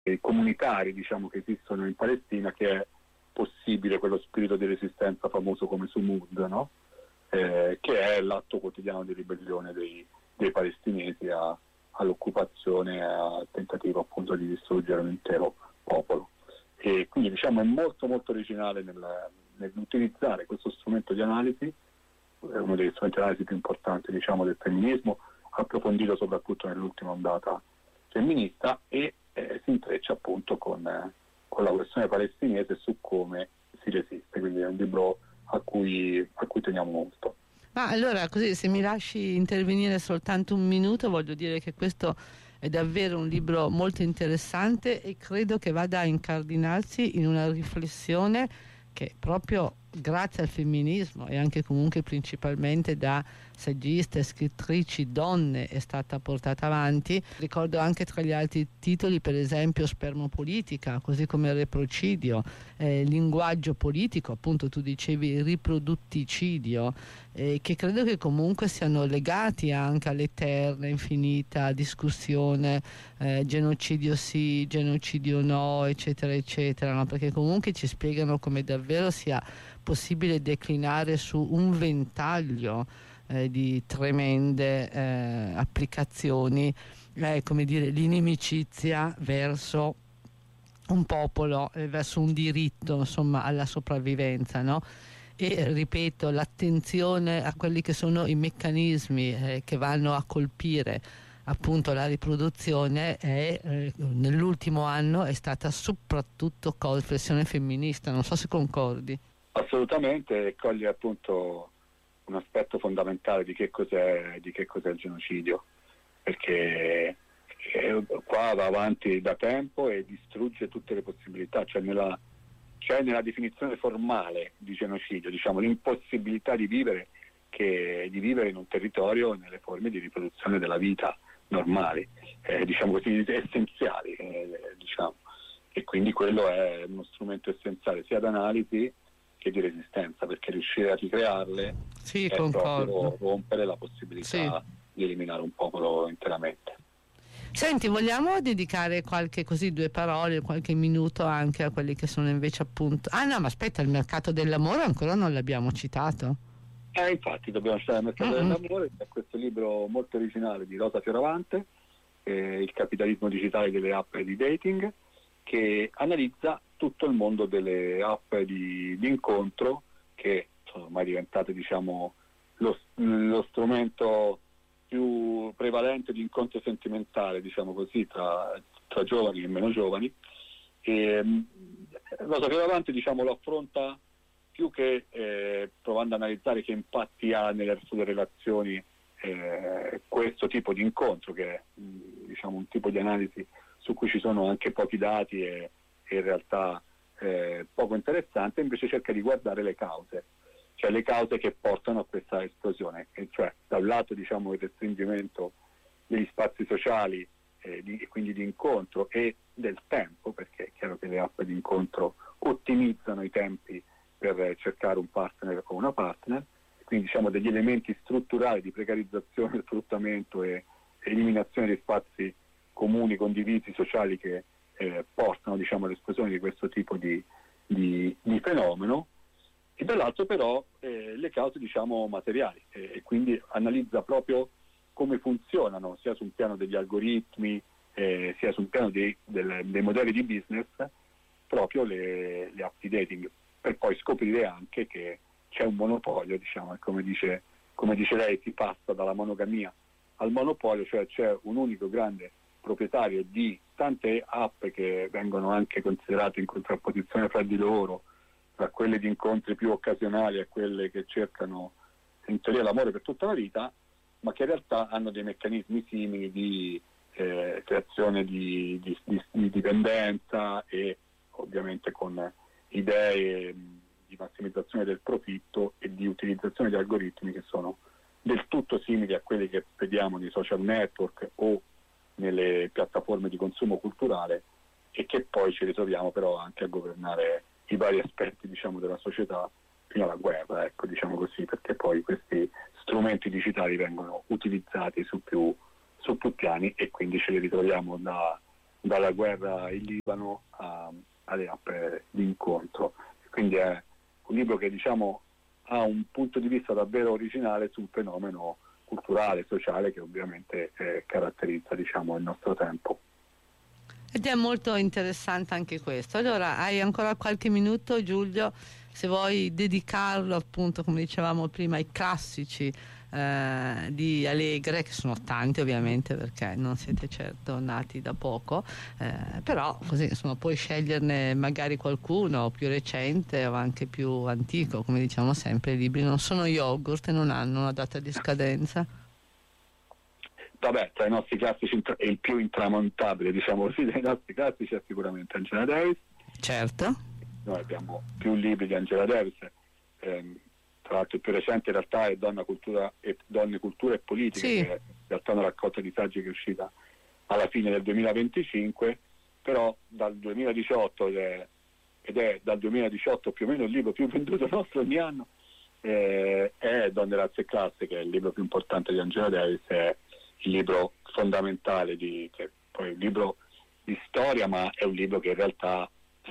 comunitari, diciamo, che esistono in Palestina, che è possibile quello spirito di resistenza famoso come Sumud, no? Che è l'atto quotidiano di ribellione dei palestinesi all'occupazione, al tentativo appunto di distruggere un intero popolo. E quindi, diciamo, è molto molto originale nell'utilizzare questo strumento di analisi, è uno degli strumenti di analisi più importanti, diciamo, del femminismo, approfondito soprattutto nell'ultima ondata femminista, e si intreccia appunto con la questione palestinese su come si resiste. Quindi è un libro a cui teniamo molto. Ma allora, così, se mi lasci intervenire soltanto un minuto, voglio dire che questo è davvero un libro molto interessante e credo che vada a incardinarsi in una riflessione che proprio grazie al femminismo e anche comunque principalmente da saggiste e scrittrici donne è stata portata avanti. Ricordo anche tra gli altri titoli, per esempio, Spermopolitica, così come Reprocidio, Linguaggio politico, appunto tu dicevi riprodutticio, che credo che comunque siano legati anche all'eterna, infinita discussione genocidio sì, genocidio no, eccetera eccetera, no? Perché comunque ci spiegano come davvero sia possibile declinare su un ventaglio di tremende applicazioni, come dire, l'inimicizia verso un popolo, verso un diritto, insomma, alla sopravvivenza, no? E ripeto, l'attenzione a quelli che sono i meccanismi che vanno a colpire appunto la riproduzione nell'ultimo anno è stata soprattutto riflessione femminista, non so se concordi. Assolutamente, e coglie appunto un aspetto fondamentale di che cos'è il genocidio, perché qua va avanti da tempo e distrugge tutte le possibilità, cioè nella definizione formale di genocidio, diciamo, l'impossibilità di vivere in un territorio nelle forme di riproduzione della vita normali, diciamo così, essenziali, diciamo. E quindi quello è uno strumento essenziale sia d'analisi che di resistenza, perché riuscire a ricrearle è proprio rompere la possibilità di eliminare un popolo interamente. Senti, vogliamo dedicare due parole, qualche minuto anche a quelli che sono invece appunto... Ah no, ma aspetta, il mercato del lavoro ancora non l'abbiamo citato. Infatti dobbiamo citare il mercato del lavoro, è questo libro molto originale di Rosa Fioravante, Il capitalismo digitale delle app di dating, che analizza tutto il mondo delle app di incontro, che sono ormai diventate, diciamo, lo strumento più prevalente di incontro sentimentale, diciamo così, tra giovani e meno giovani. E Rosa Fioravante, diciamo, lo affronta più che provando ad analizzare che impatti ha sulle relazioni questo tipo di incontro, che è diciamo un tipo di analisi su cui ci sono anche pochi dati e in realtà poco interessante. Invece cerca di guardare le cause, cioè le cause che portano a questa esplosione, e cioè da un lato, diciamo, il restringimento degli spazi sociali e quindi di incontro e del tempo, perché è chiaro che le app di incontro ottimizzano i tempi per cercare un partner o una partner, quindi, diciamo, degli elementi strutturali di precarizzazione, sfruttamento e eliminazione di spazi comuni, condivisi, sociali, che portano, diciamo, all'esplosione di questo tipo di fenomeno. E dall'altro però le cause, diciamo, materiali, e quindi analizza proprio come funzionano sia sul piano degli algoritmi sia sul piano dei modelli di business proprio le app di dating, per poi scoprire anche che c'è un monopolio, diciamo, e come dice lei, si passa dalla monogamia al monopolio, cioè c'è un unico grande proprietario di tante app che vengono anche considerate in contrapposizione fra di loro, tra quelle di incontri più occasionali e quelle che cercano in teoria l'amore per tutta la vita, ma che in realtà hanno dei meccanismi simili di creazione di dipendenza e ovviamente con idee di massimizzazione del profitto e di utilizzazione di algoritmi che sono del tutto simili a quelli che vediamo nei social network o nelle piattaforme di consumo culturale, e che poi ci ritroviamo però anche a governare i vari aspetti, diciamo, della società fino alla guerra, ecco, diciamo così, perché poi questi strumenti digitali vengono utilizzati su più piani, e quindi ce li ritroviamo dalla guerra in Libano alle mappe di incontro. Quindi è un libro che diciamo ha un punto di vista davvero originale sul fenomeno culturale, sociale che ovviamente caratterizza diciamo il nostro tempo. Ed è molto interessante anche questo. Allora, hai ancora qualche minuto, Giulio, se vuoi dedicarlo appunto, come dicevamo prima, ai classici di Alegre, che sono tanti ovviamente perché non siete certo nati da poco, però così insomma puoi sceglierne magari qualcuno più recente o anche più antico. Come diciamo sempre, i libri non sono yogurt e non hanno una data di scadenza. Vabbè, tra i nostri classici è il più intramontabile, diciamo così, dei nostri classici è sicuramente Angela Davis. Certo. Noi abbiamo più libri di Angela Davis, tra l'altro il più recente in realtà è Donne, Cultura e Politica, sì, che è in realtà una raccolta di saggi che è uscita alla fine del 2025, però dal 2018 ed è dal 2018 più o meno il libro più venduto nostro ogni anno, è Donne, Razze e Classe, che è il libro più importante di Angela Davis, è il libro fondamentale che poi è un libro di storia, ma è un libro che in realtà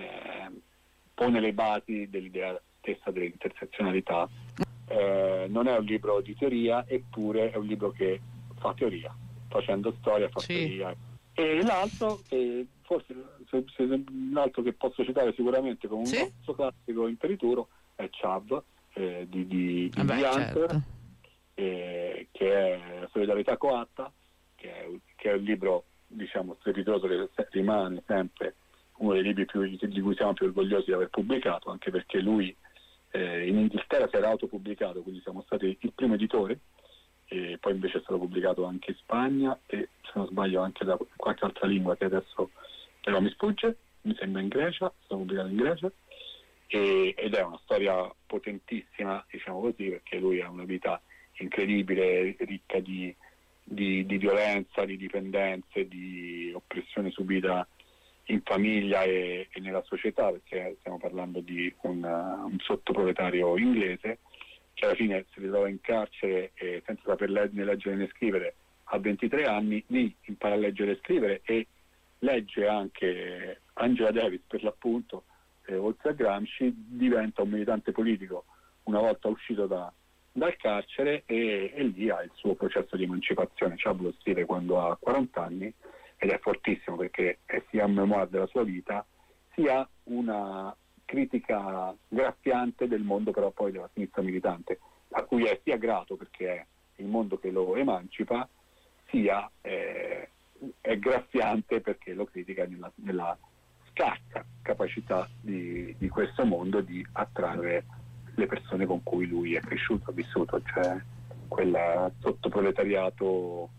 pone le basi dell'idea stessa dell'intersezionalità. Non è un libro di teoria, eppure è un libro che fa teoria, facendo storia fa teoria. E l'altro, forse l'altro che posso citare sicuramente come un nostro classico imperituro è Chav di Hunter, certo. Che è Solidarietà coatta, che è un libro diciamo strepitoso che rimane sempre uno dei libri di cui siamo più orgogliosi di aver pubblicato, anche perché lui in Inghilterra si era autopubblicato, quindi siamo stati il primo editore, e poi invece è stato pubblicato anche in Spagna e, se non sbaglio, anche da qualche altra lingua che adesso però mi sfugge, mi sembra in Grecia, è stato pubblicato in Grecia, ed è una storia potentissima, diciamo così, perché lui ha una vita incredibile, ricca di violenza, di dipendenze, di oppressione subita in famiglia e nella società, perché stiamo parlando di un sottoproletario inglese che alla fine si ritrova in carcere senza saper né leggere né scrivere a 23 anni, lì impara a leggere e scrivere e legge anche Angela Davis per l'appunto, oltre a Gramsci, diventa un militante politico una volta uscito dal carcere e lì ha il suo processo di emancipazione. Ciab lo scrive quando ha 40 anni ed è fortissimo perché è sia un memoir della sua vita sia una critica graffiante del mondo però poi della sinistra militante, a cui è sia grato perché è il mondo che lo emancipa, sia è graffiante perché lo critica nella scarsa capacità di questo mondo di attrarre le persone con cui lui è cresciuto, ha vissuto, cioè quel sottoproletariato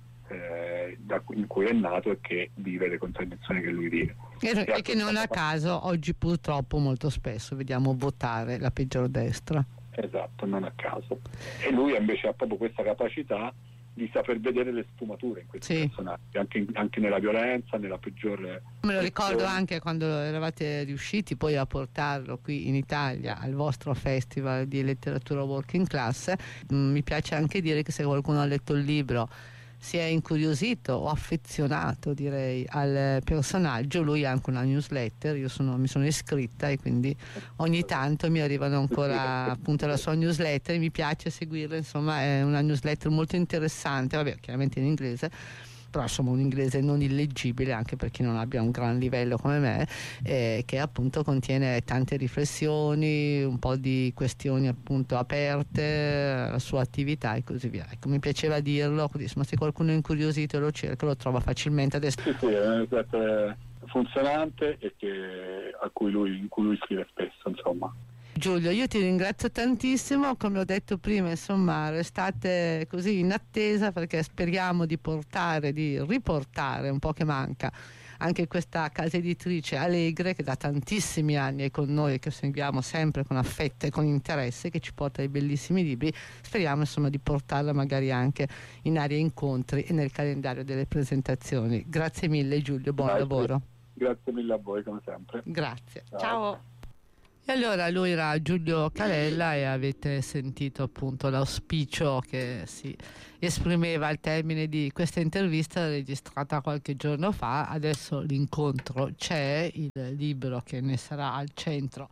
in cui è nato e che vive le contraddizioni che lui vive. E che non a caso oggi purtroppo molto spesso vediamo votare la peggior destra. Esatto, non a caso. E lui invece ha proprio questa capacità di saper vedere le sfumature in questi personaggi, anche nella violenza, nella peggiore. Me lo ricordo anche quando eravate riusciti poi a portarlo qui in Italia al vostro festival di letteratura working class. Mi piace anche dire che se qualcuno ha letto il libro, si è incuriosito o affezionato direi al personaggio, lui ha anche una newsletter, io mi sono iscritta e quindi ogni tanto mi arrivano ancora appunto la sua newsletter e mi piace seguirla, insomma è una newsletter molto interessante, vabbè chiaramente in inglese, però insomma un inglese non illeggibile anche per chi non abbia un gran livello come me, che appunto contiene tante riflessioni, un po' di questioni appunto aperte, la sua attività e così via. Ecco, mi piaceva dirlo così, ma se qualcuno è incuriosito lo cerca, lo trova facilmente adesso. Sì, è una newsletter funzionante e in cui lui scrive spesso, insomma. Giulio, io ti ringrazio tantissimo, come ho detto prima, insomma, restate così in attesa perché speriamo di riportare un po' che manca anche questa casa editrice Alegre che da tantissimi anni è con noi e che seguiamo sempre con affetto e con interesse, che ci porta ai bellissimi libri. Speriamo insomma di portarla magari anche in area incontri e nel calendario delle presentazioni. Grazie mille Giulio, buon lavoro. Grazie mille a voi come sempre. Grazie. Ciao. E allora lui era Giulio Calella e avete sentito appunto l'auspicio che si esprimeva al termine di questa intervista registrata qualche giorno fa. Adesso l'incontro c'è, il libro che ne sarà al centro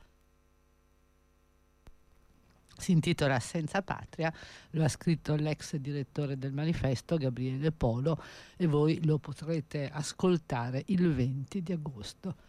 si intitola Senza Patria, lo ha scritto l'ex direttore del Manifesto Gabriele Polo e voi lo potrete ascoltare il 20 di agosto.